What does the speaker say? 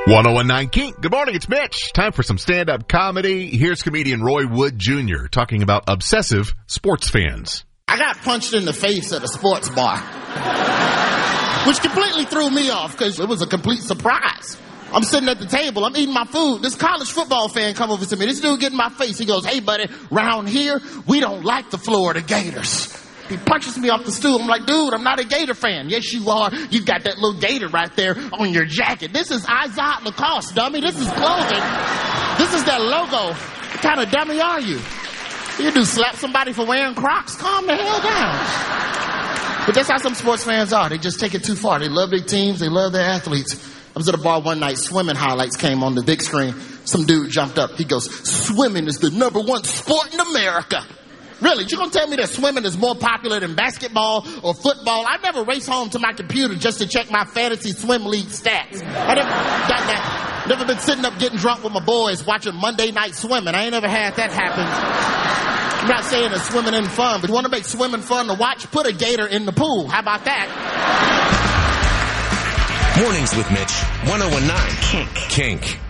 1019 Kink. Good morning, it's Mitch. Time for some stand-up comedy. Here's comedian Roy Wood Jr. talking about obsessive sports fans. I got punched in the face at a sports bar, which completely threw me off because it was a complete surprise. I'm sitting at the table, I'm eating my food. This college football fan come over to me. This dude get in my face. He goes, "Hey, buddy, round here, we don't like the Florida Gators." He punches me off the stool. I'm like, "Dude, I'm not a Gator fan." "Yes, you are. You got that little Gator right there on your jacket. This is Isaac Lacoste, dummy. This is clothing. This is their logo. What kind of dummy are you? You do slap somebody for wearing Crocs? Calm the hell down." But that's how some sports fans are. They just take it too far. They love their teams. They love their athletes. I was at a bar one night. Swimming highlights came on the big screen. Some dude jumped up. He goes, "Swimming is the #1 sport in America." Really? You gonna tell me that swimming is more popular than basketball or football? I never race home to my computer just to check my fantasy swim league stats. I never done that. Never been sitting up getting drunk with my boys watching Monday Night Swimming. I ain't never had that happen. I'm not saying that swimming isn't fun, but if you want to make swimming fun to watch, put a gator in the pool. How about that? Mornings with Mitch. 1019 Kink.